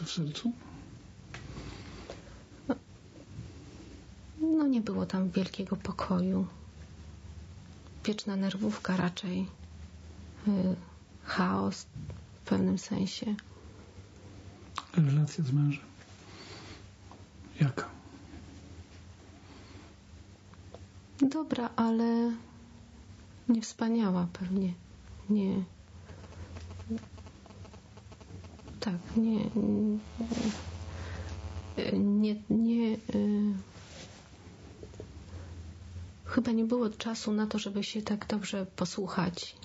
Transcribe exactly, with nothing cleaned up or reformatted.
w sercu? No, no nie było tam wielkiego pokoju. Wieczna nerwówka raczej. Yy, chaos w pewnym sensie. Relacja z mężem. Jaka? Dobra, ale nie wspaniała pewnie. Nie. Tak, nie. Nie, nie. Chyba nie było czasu na to, żeby się tak dobrze posłuchać.